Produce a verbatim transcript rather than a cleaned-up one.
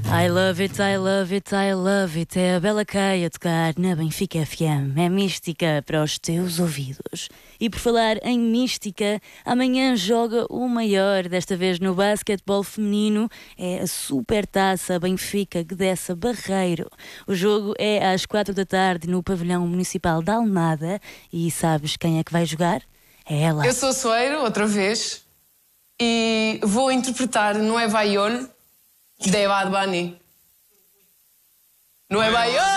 I love it, I love it, I love it. É a Bela Caia a tocar na Benfica F M. É mística para os teus ouvidos. E por falar em mística, amanhã joga o maior, desta vez no basquetebol feminino. É a Supertaça Benfica Gdessa Barreiro. O jogo é às quatro da tarde no pavilhão municipal de Almada. E sabes quem é que vai jogar? É ela. Eu sou Soeiro, outra vez, e vou interpretar Nueva York de Bad Bunny. Nueva York!